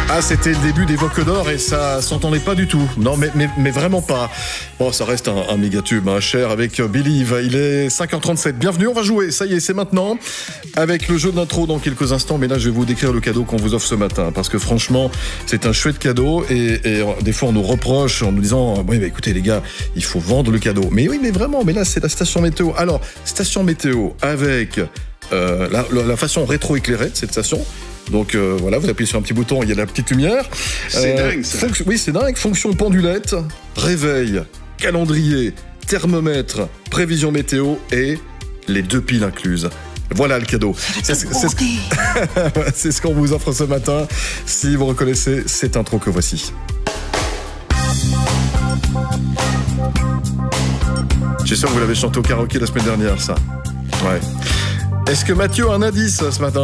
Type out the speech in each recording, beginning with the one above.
Ah, c'était le début des Voques d'Or et ça s'entendait pas du tout. Non, mais vraiment pas. Bon, ça reste un méga tube, hein, cher, avec Believe. Il est 5h37. Bienvenue, on va jouer. Ça y est, c'est maintenant. Avec le jeu d'intro dans quelques instants. Mais là, je vais vous décrire le cadeau qu'on vous offre ce matin. Parce que franchement, c'est un chouette cadeau. Et des fois, on nous reproche en nous disant, oui, mais écoutez, les gars, il faut vendre le cadeau. Mais oui, mais vraiment, mais là, c'est la station météo. Alors, station météo avec la façon rétro-éclairée de cette station. Donc voilà, vous appuyez sur un petit bouton, il y a la petite lumière. C'est dingue ça. Oui, c'est dingue. Fonction pendulette, réveil, calendrier, thermomètre, prévision météo et les 2 piles incluses. Voilà le cadeau. C'est ce qu'on vous offre ce matin. Si vous reconnaissez cette intro que voici. J'ai sûr que vous l'avez chanté au karaoké la semaine dernière, ça. Ouais. Est-ce que Mathieu a un indice ce matin ?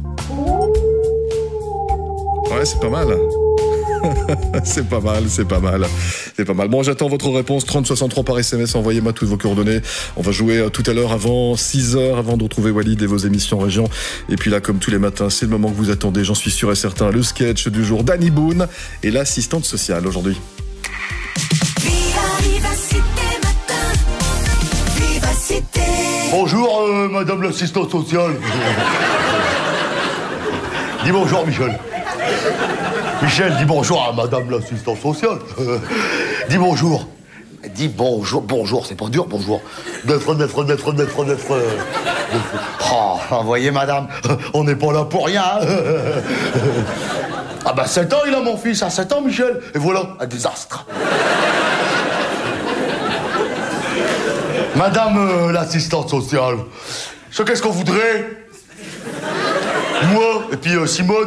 Ouais, c'est pas mal. C'est pas mal. Bon, j'attends votre réponse. 3063 par SMS. Envoyez-moi toutes vos coordonnées. On va jouer tout à l'heure avant 6h, avant de retrouver Walid et vos émissions région. Et puis là, comme tous les matins, c'est le moment que vous attendez. J'en suis sûr et certain. Le sketch du jour d'Annie Boone et l'assistante sociale aujourd'hui. Bonjour, madame l'assistante sociale. Dis bonjour, Michel. Michel, dis bonjour à madame l'assistante sociale. Dis bonjour. Dis bonjour. Bonjour, c'est pas dur, bonjour. Neuf. Oh, voyez, madame, on n'est pas là pour rien. Ah bah 7 ans, il a mon fils, à 7 ans, Michel. Et voilà, un désastre. Madame l'assistante sociale, qu'est-ce qu'on voudrait? Moi, et puis Simone.